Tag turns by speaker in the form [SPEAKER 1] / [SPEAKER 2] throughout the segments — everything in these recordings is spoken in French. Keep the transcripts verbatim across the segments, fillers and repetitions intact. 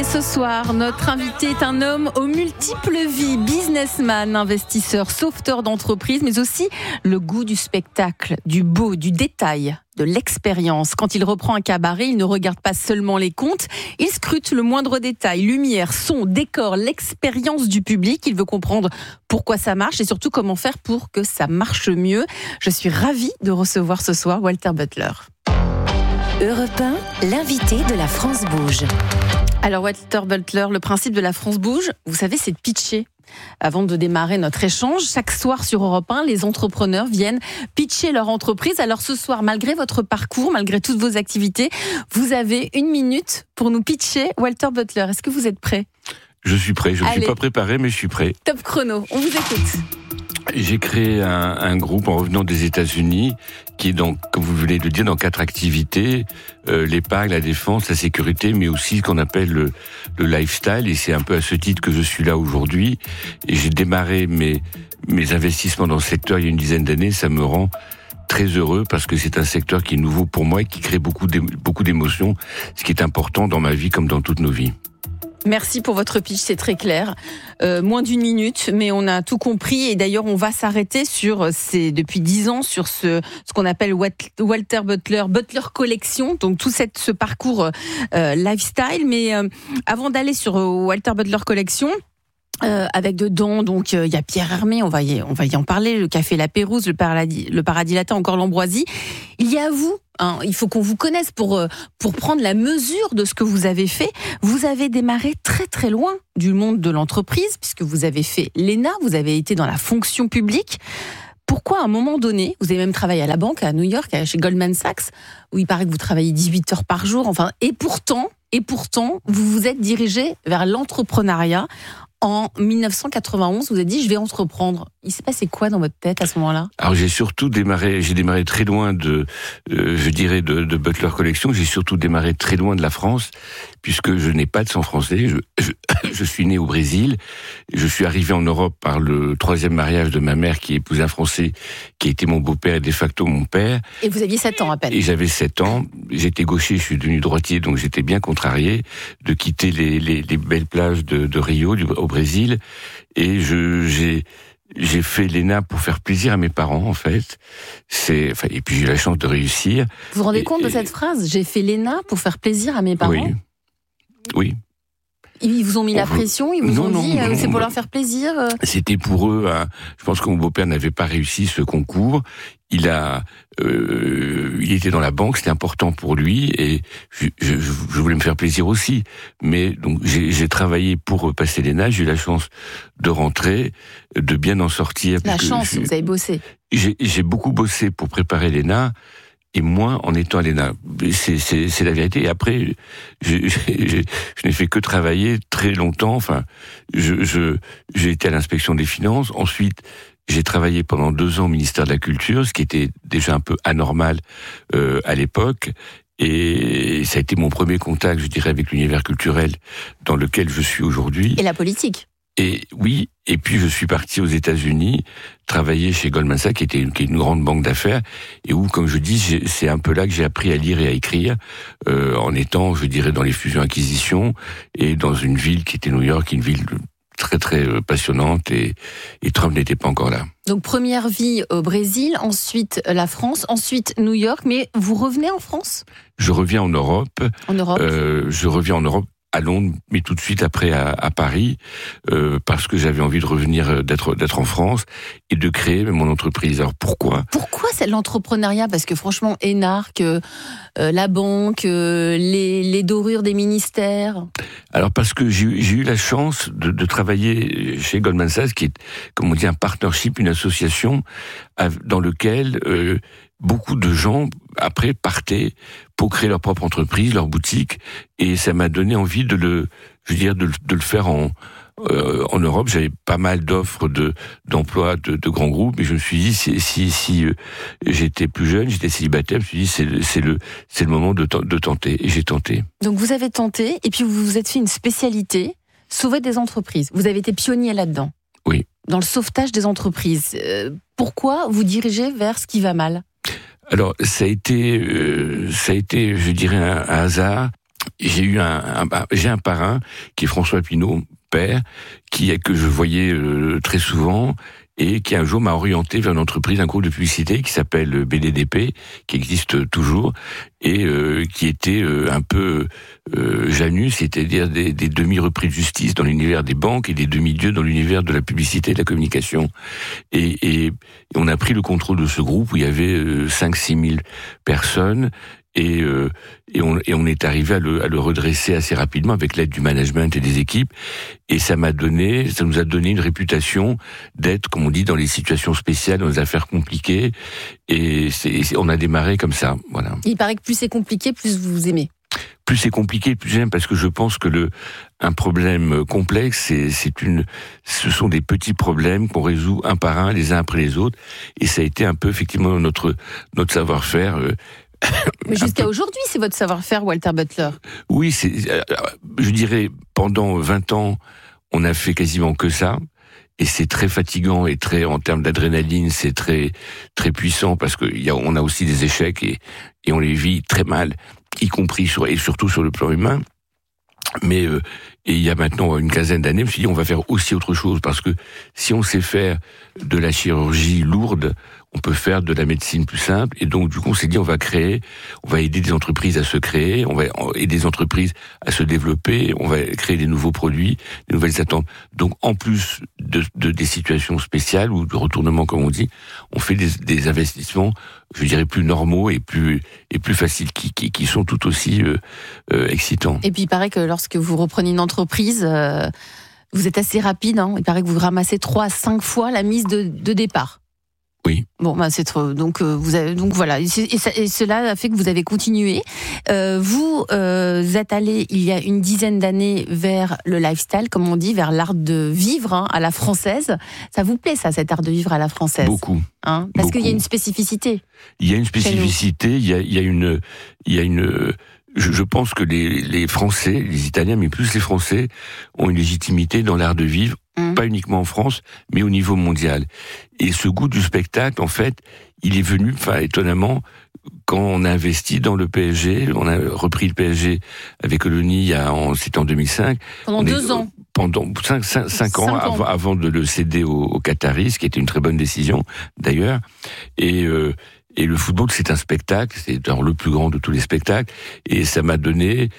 [SPEAKER 1] ce soir, notre invité est un homme aux multiples vies, businessman, investisseur, sauveteur d'entreprise, mais aussi le goût du spectacle, du beau, du détail, de l'expérience. Quand il reprend un cabaret, il ne regarde pas seulement les comptes, il scrute le moindre détail, lumière, son, décor, l'expérience du public. Il veut comprendre pourquoi ça marche et surtout comment faire pour que ça marche mieux. Je suis ravie de recevoir ce soir Walter Butler.
[SPEAKER 2] Europe un, l'invité de la France Bouge.
[SPEAKER 1] Alors Walter Butler, le principe de la France Bouge, vous savez, c'est de pitcher. Avant de démarrer notre échange, chaque soir sur Europe un, les entrepreneurs viennent pitcher leur entreprise. Alors ce soir, malgré votre parcours, malgré toutes vos activités, vous avez une minute pour nous pitcher Walter Butler. Est-ce que vous êtes prêt ?
[SPEAKER 3] Je suis prêt. Je ne suis pas préparé, mais je suis prêt.
[SPEAKER 1] Top chrono, on vous écoute.
[SPEAKER 3] J'ai créé un, un groupe en revenant des États-Unis qui est dans, comme vous venez de le dire, dans quatre activités, euh, l'épargne, la défense, la sécurité, mais aussi ce qu'on appelle le, le lifestyle. Et c'est un peu à ce titre que je suis là aujourd'hui. Et j'ai démarré mes, mes investissements dans ce secteur il y a une dizaine d'années. Ça me rend très heureux parce que c'est un secteur qui est nouveau pour moi et qui crée beaucoup d'é, beaucoup d'émotions, ce qui est important dans ma vie comme dans toutes nos vies.
[SPEAKER 1] Merci pour votre pitch, c'est très clair. Euh, moins d'une minute, mais on a tout compris. Et d'ailleurs, on va s'arrêter sur, c'est depuis dix ans, sur ce, ce qu'on appelle Walter Butler, Butler Collection. Donc tout cette, ce parcours euh, lifestyle. Mais euh, avant d'aller sur euh, Walter Butler Collection, Euh, avec dedans, donc il euh, y a Pierre Hermé, on va y, on va y en parler, le café La Pérouse, le paradis, le paradis latin, encore l'Ambroisie. Il y a vous, hein, il faut qu'on vous connaisse pour euh, pour prendre la mesure de ce que vous avez fait. Vous avez démarré très très loin du monde de l'entreprise, puisque vous avez fait l'E N A, vous avez été dans la fonction publique. Pourquoi à un moment donné, vous avez même travaillé à la banque, à New York, chez Goldman Sachs, où il paraît que vous travaillez dix-huit heures par jour, enfin, et pourtant, et pourtant, vous vous êtes dirigé vers l'entrepreneuriat. En dix-neuf cent quatre-vingt-onze, vous avez dit, je vais entreprendre. Il s'est passé quoi dans votre tête à ce moment-là ?
[SPEAKER 3] Alors j'ai surtout démarré, j'ai démarré très loin de, euh, je dirais, de, de Butler Collection. J'ai surtout démarré très loin de la France, puisque je n'ai pas de sang français. Je, je, je suis né au Brésil. Je suis arrivé en Europe par le troisième mariage de ma mère, qui épousait un Français, qui était mon beau-père et de facto mon père.
[SPEAKER 1] Et vous aviez sept ans à peine.
[SPEAKER 3] Et j'avais sept ans. J'étais gaucher, je suis devenu droitier, donc j'étais bien contrarié de quitter les, les, les belles plages de, de Rio, du, au Brésil. Et je, j'ai, j'ai fait l'E N A pour faire plaisir à mes parents, en fait. C'est, enfin, et puis j'ai eu la chance de réussir.
[SPEAKER 1] Vous vous rendez
[SPEAKER 3] et,
[SPEAKER 1] compte de
[SPEAKER 3] et...
[SPEAKER 1] cette phrase ? J'ai fait l'E N A pour faire plaisir à mes parents.
[SPEAKER 3] Oui. Oui.
[SPEAKER 1] Ils vous ont mis
[SPEAKER 3] On
[SPEAKER 1] la
[SPEAKER 3] veut...
[SPEAKER 1] pression, ils vous
[SPEAKER 3] non,
[SPEAKER 1] ont
[SPEAKER 3] non,
[SPEAKER 1] dit
[SPEAKER 3] non,
[SPEAKER 1] euh, c'est
[SPEAKER 3] non,
[SPEAKER 1] pour
[SPEAKER 3] non.
[SPEAKER 1] leur faire plaisir. Euh...
[SPEAKER 3] C'était pour eux. Hein, je pense que mon beau-père n'avait pas réussi ce concours. Il a, euh, il était dans la banque, c'était important pour lui, et je, je, je voulais me faire plaisir aussi. Mais donc j'ai, j'ai travaillé pour passer l'E N A. J'ai eu la chance de rentrer, de bien en sortir.
[SPEAKER 1] La chance,
[SPEAKER 3] je,
[SPEAKER 1] vous avez bossé.
[SPEAKER 3] J'ai, j'ai beaucoup bossé pour préparer l'E N A. Et moins en étant à l'E N A. C'est, c'est, c'est la vérité. Et après, je, je, je, je n'ai fait que travailler très longtemps. Enfin, je, je, j'ai été à l'inspection des finances. Ensuite, j'ai travaillé pendant deux ans au ministère de la Culture, ce qui était déjà un peu anormal euh, à l'époque. Et ça a été mon premier contact, je dirais, avec l'univers culturel dans lequel je suis aujourd'hui.
[SPEAKER 1] Et la politique.
[SPEAKER 3] Et oui, et puis je suis parti aux États-Unis travailler chez Goldman Sachs, qui était une, qui est une grande banque d'affaires, et où, comme je dis, j'ai, c'est un peu là que j'ai appris à lire et à écrire, euh, en étant, je dirais, dans les fusions-acquisitions, et dans une ville qui était New York, une ville très très passionnante, et, et Trump n'était pas encore là.
[SPEAKER 1] Donc première vie au Brésil, ensuite la France, ensuite New York, mais vous revenez en France ?
[SPEAKER 3] Je reviens en Europe.
[SPEAKER 1] En Europe.
[SPEAKER 3] Euh, je reviens en Europe. À Londres, mais tout de suite après à, à Paris, euh, parce que j'avais envie de revenir, d'être, d'être en France et de créer mon entreprise. Alors pourquoi ?
[SPEAKER 1] Pourquoi c'est l'entrepreneuriat ? Parce que franchement, Énarque, euh, la banque, euh, les, les dorures des ministères.
[SPEAKER 3] Alors parce que j'ai, j'ai eu la chance de, de travailler chez Goldman Sachs, qui est, comme on dit, un partnership, une association dans lequel euh, beaucoup de gens, après, partaient pour créer leur propre entreprise, leur boutique, et ça m'a donné envie de le, je veux dire, de, de le faire en, euh, en Europe. J'avais pas mal d'offres de, d'emploi de, de grands groupes, et je me suis dit, si, si, si euh, j'étais plus jeune, j'étais célibataire, je me suis dit, c'est, c'est le, c'est le moment de, de tenter, et j'ai tenté.
[SPEAKER 1] Donc vous avez tenté, et puis vous vous êtes fait une spécialité, sauver des entreprises. Vous avez été pionnier là-dedans.
[SPEAKER 3] Oui.
[SPEAKER 1] Dans le sauvetage des entreprises. Euh, pourquoi vous dirigez vers ce qui va mal ?
[SPEAKER 3] Alors, ça a été, euh, ça a été, je dirais, un, un hasard. j'ai eu un, un, j'ai un parrain qui est François Pinault, père, qui que je voyais euh, très souvent et qui un jour m'a orienté vers une entreprise, un groupe de publicité qui s'appelle B D D P, qui existe toujours et euh, qui était euh, un peu euh, Janus, c'est-à-dire des, des demi-repris de justice dans l'univers des banques et des demi-dieux dans l'univers de la publicité et de la communication. Et, et, et on a pris le contrôle de ce groupe où il y avait euh, cinq à six mille personnes. Et, euh, et, on, et on est arrivé à le, à le redresser assez rapidement avec l'aide du management et des équipes. Et ça m'a donné, ça nous a donné une réputation d'être, comme on dit, dans les situations spéciales, dans les affaires compliquées. Et c'est, c'est, on a démarré comme ça, voilà.
[SPEAKER 1] Il paraît que plus c'est compliqué, plus vous aimez.
[SPEAKER 3] Plus c'est compliqué, plus j'aime, parce que je pense que le un problème complexe, c'est, c'est une, ce sont des petits problèmes qu'on résout un par un, les uns après les autres. Et ça a été un peu effectivement notre notre savoir-faire. Euh,
[SPEAKER 1] Mais jusqu'à aujourd'hui, c'est votre savoir-faire, Walter Butler.
[SPEAKER 3] Oui, c'est, je dirais, pendant vingt ans, on a fait quasiment que ça. Et c'est très fatigant et très, en termes d'adrénaline, c'est très, très puissant parce que y a, on a aussi des échecs et, et on les vit très mal, y compris sur, et surtout sur le plan humain. Mais, euh, et il y a maintenant une quinzaine d'années, je me suis dit, on va faire aussi autre chose parce que si on sait faire de la chirurgie lourde, on peut faire de la médecine plus simple. Et donc, du coup, on s'est dit, on va créer, on va aider des entreprises à se créer, on va aider des entreprises à se développer, on va créer des nouveaux produits, des nouvelles attentes. Donc, en plus de, de des situations spéciales ou de retournement, comme on dit, on fait des, des investissements, je dirais, plus normaux et plus, et plus faciles, qui, qui, qui sont tout aussi euh, euh, excitants.
[SPEAKER 1] Et puis, il paraît que lorsque vous reprenez une entreprise, euh, vous êtes assez rapide, hein. Il paraît que vous ramassez trois à cinq fois la mise de, de départ.
[SPEAKER 3] Oui.
[SPEAKER 1] Bon, bah c'est trop. Donc, euh, vous avez, donc voilà. Et, et, ça, et cela a fait que vous avez continué. Euh, vous euh, êtes allé il y a une dizaine d'années vers le lifestyle, comme on dit, vers l'art de vivre hein, à la française. Ça vous plaît, ça, cet art de vivre à la française?
[SPEAKER 3] Beaucoup.
[SPEAKER 1] Hein, parce
[SPEAKER 3] Beaucoup.
[SPEAKER 1] qu'il y a une spécificité.
[SPEAKER 3] Il y a une spécificité. Il y a, il y a une, il y a une. Je, je pense que les, les Français, les Italiens, mais plus les Français, ont une légitimité dans l'art de vivre. Mmh. Pas uniquement en France, mais au niveau mondial. Et ce goût du spectacle, en fait, il est venu, enfin, étonnamment, quand on a investi dans le P S G, on a repris le P S G avec Colony, en, c'était en deux mille cinq.
[SPEAKER 1] Pendant
[SPEAKER 3] on
[SPEAKER 1] deux
[SPEAKER 3] est,
[SPEAKER 1] ans.
[SPEAKER 3] Pendant cinq, cinq, cinq ans, cinq ans. Avant, avant de le céder aux au Qataris, ce qui était une très bonne décision, d'ailleurs. Et, euh, Et le football, c'est un spectacle, c'est le plus grand de tous les spectacles, et ça m'a donné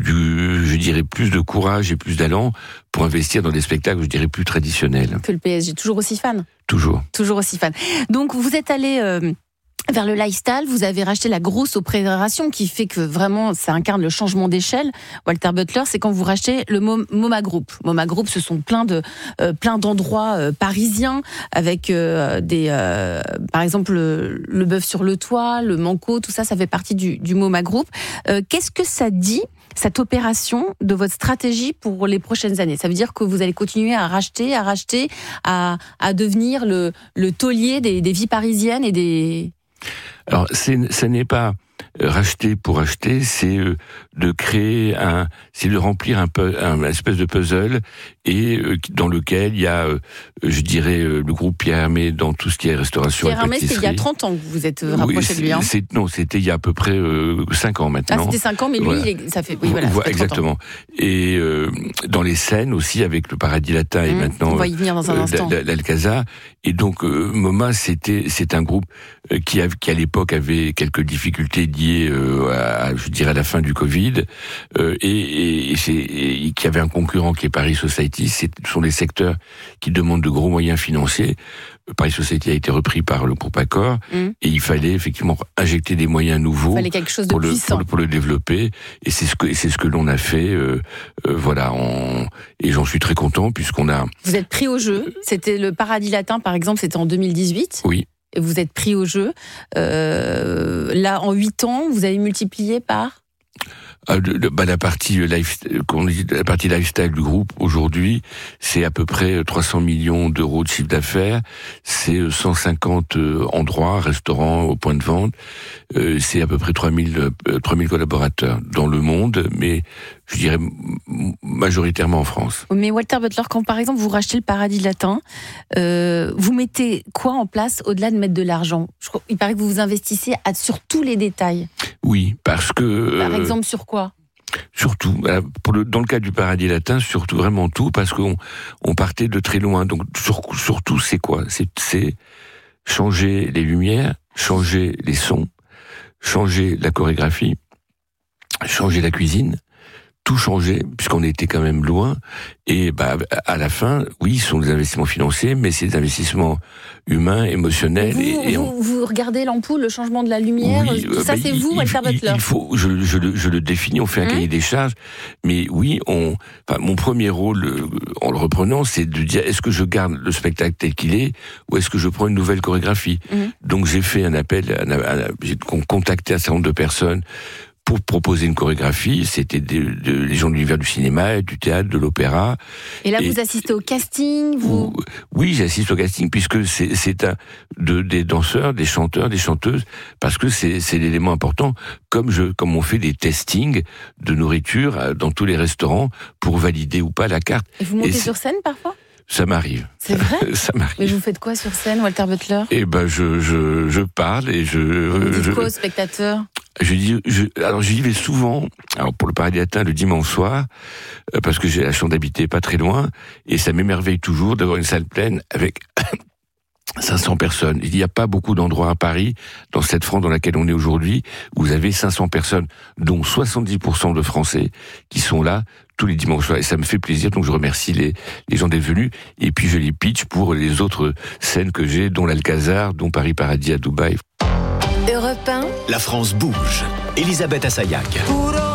[SPEAKER 3] du, je dirais, plus de courage et plus d'allant pour investir dans des spectacles, je dirais, plus traditionnels.
[SPEAKER 1] Que le P S G, toujours aussi fan.
[SPEAKER 3] Toujours.
[SPEAKER 1] Toujours aussi fan. Donc, vous êtes allé euh, vers le lifestyle, vous avez racheté la grosse opération qui fait que vraiment, ça incarne le changement d'échelle. Walter Butler, c'est quand vous rachetez le MoMA Group. MoMA Group, ce sont plein de euh, plein d'endroits euh, parisiens avec euh, des, euh, par exemple, le, le bœuf sur le toit, le Manco, tout ça, ça fait partie du, du MoMA Group. Euh, qu'est-ce que ça dit, cette opération, de votre stratégie pour les prochaines années? Ça veut dire que vous allez continuer à racheter, à racheter, à, à devenir le, le taulier des, des vies parisiennes et des...
[SPEAKER 3] Alors, c'est, ça n'est pas racheter pour acheter, c'est euh, de créer un, c'est de remplir un peu un, un espèce de puzzle et euh, dans lequel il y a, euh, je dirais, euh, le groupe Pierre Hermé dans tout ce qui est restauration.
[SPEAKER 1] Pierre Hermé, c'était il y a trente ans que vous vous êtes rapproché
[SPEAKER 3] oui,
[SPEAKER 1] de lui. Hein.
[SPEAKER 3] C'est, non, c'était il y a à peu près euh, cinq ans maintenant.
[SPEAKER 1] Ah, c'était cinq ans, mais lui, voilà. il est, ça fait, oui, voilà.
[SPEAKER 3] voilà exactement. Et euh, dans les scènes aussi, avec le Paradis Latin et mmh, maintenant,
[SPEAKER 1] on va y venir dans un euh, instant.
[SPEAKER 3] L'Alcazar. Et donc, euh, MoMA, c'était, c'est un groupe qui, a, qui à l'époque avait quelques difficultés liées euh, à, je dirais, à la fin du Covid, euh, et, et, et, c'est, et qui avait un concurrent qui est Paris Society. Ce sont des secteurs qui demandent de gros moyens financiers. Paris Society a été repris par le groupe Accor, mmh. et il fallait effectivement injecter des moyens nouveaux
[SPEAKER 1] il fallait quelque chose de
[SPEAKER 3] pour, le,
[SPEAKER 1] puissant.
[SPEAKER 3] pour, le, pour le développer. Et c'est ce que, c'est ce que l'on a fait. Euh, euh, voilà, on, et j'en suis très content puisqu'on a...
[SPEAKER 1] Vous êtes pris au jeu. C'était le Paradis Latin, par exemple, c'était en deux mille dix-huit.
[SPEAKER 3] Oui.
[SPEAKER 1] Et vous êtes pris au jeu. Euh, là, en huit ans, vous avez multiplié par...
[SPEAKER 3] Ah, de, de, bah, la partie life, qu'on dit, la partie lifestyle du groupe aujourd'hui, c'est à peu près trois cents millions d'euros de chiffre d'affaires. C'est cent cinquante endroits, restaurants, au point de vente. Euh, c'est à peu près trois mille collaborateurs dans le monde, mais je dirais majoritairement en France.
[SPEAKER 1] Mais Walter Butler, quand par exemple vous rachetez le Paradis Latin, euh, vous mettez quoi en place au-delà de mettre de l'argent? Je crois, il paraît que vous vous investissez à, sur tous les détails.
[SPEAKER 3] Oui, parce que...
[SPEAKER 1] Par exemple, sur quoi?
[SPEAKER 3] Surtout, pour le, dans le cas du Paradis Latin, surtout vraiment tout, parce qu'on on partait de très loin. Donc sur, surtout, c'est quoi c'est, c'est changer les lumières, changer les sons, changer la chorégraphie, changer la cuisine, tout changer, puisqu'on était quand même loin. Et bah, à la fin, oui, ce sont des investissements financiers, mais c'est des investissements humains, émotionnels.
[SPEAKER 1] Vous,
[SPEAKER 3] et, et
[SPEAKER 1] vous,
[SPEAKER 3] on...
[SPEAKER 1] vous regardez l'ampoule, le changement de la lumière,
[SPEAKER 3] oui,
[SPEAKER 1] ça
[SPEAKER 3] bah,
[SPEAKER 1] c'est
[SPEAKER 3] il,
[SPEAKER 1] vous,
[SPEAKER 3] il,
[SPEAKER 1] Walter
[SPEAKER 3] il,
[SPEAKER 1] Butler.
[SPEAKER 3] Il faut, je, je, le, je le définis, on fait un mmh. cahier des charges, mais oui, on, enfin, mon premier rôle, en le reprenant, c'est de dire, est-ce que je garde le spectacle tel qu'il est, ou est-ce que je prends une nouvelle chorégraphie? mmh. Donc j'ai fait un appel, un, un, j'ai contacté un certain nombre de personnes, pour proposer une chorégraphie. C'était des, de, les gens de l'univers du cinéma, du théâtre, de l'opéra.
[SPEAKER 1] Et là, et vous assistez au casting, vous...
[SPEAKER 3] Oui, j'assiste au casting, puisque c'est, c'est un, de, des danseurs, des chanteurs, des chanteuses, parce que c'est, c'est l'élément important, comme je, comme on fait des testings de nourriture dans tous les restaurants, pour valider ou pas la carte.
[SPEAKER 1] Et vous montez et sur scène, parfois?
[SPEAKER 3] Ça m'arrive.
[SPEAKER 1] C'est vrai?
[SPEAKER 3] Ça m'arrive.
[SPEAKER 1] Mais vous faites quoi sur scène, Walter Butler?
[SPEAKER 3] Eh ben, je, je, je parle et je...
[SPEAKER 1] Vous dites
[SPEAKER 3] je,
[SPEAKER 1] quoi aux spectateurs?
[SPEAKER 3] Je dis, je, alors j'y vais souvent, alors pour le Paradis Latin le dimanche soir, euh, parce que j'ai la chance d'habiter pas très loin, et ça m'émerveille toujours d'avoir une salle pleine avec cinq cents personnes. Il n'y a pas beaucoup d'endroits à Paris, dans cette France dans laquelle on est aujourd'hui, où vous avez cinq cents personnes, dont soixante-dix pour cent de Français, qui sont là tous les dimanches soirs. Et ça me fait plaisir, donc je remercie les, les gens d'être venus, et puis je les pitch pour les autres scènes que j'ai, dont l'Alcazar, dont Paris Paradis à Dubaï.
[SPEAKER 2] Europe un.
[SPEAKER 4] La France bouge. Elisabeth Assayag.